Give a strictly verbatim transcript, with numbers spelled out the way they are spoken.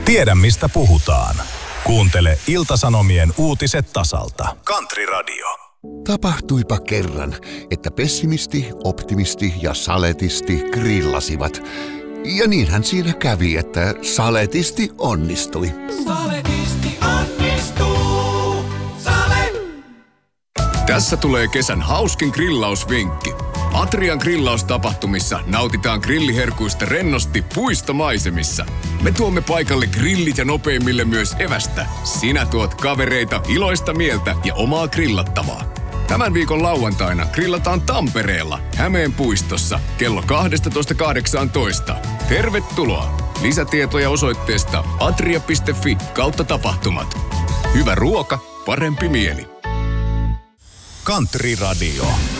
Tiedä mistä puhutaan. Kuuntele Ilta-Sanomien uutiset tasalta. Country Radio. Tapahtuipa kerran, että pessimisti, optimisti ja saletisti grillasivat. Ja niinhän siinä kävi, että saletisti onnistui. Saletisti onnistuu. Sale! Tässä tulee kesän hauskin grillausvinkki. Atrian grillaustapahtumissa nautitaan grilliherkuista rennosti puistomaisemissa. Me tuomme paikalle grillit ja nopeimmille myös evästä. Sinä tuot kavereita, iloista mieltä ja omaa grillattavaa. Tämän viikon lauantaina grillataan Tampereella, Hämeen puistossa, kello kaksitoista kahdeksantoista. Tervetuloa! Lisätietoja osoitteesta atria piste fi kautta tapahtumat. Hyvä ruoka, parempi mieli. Country Radio.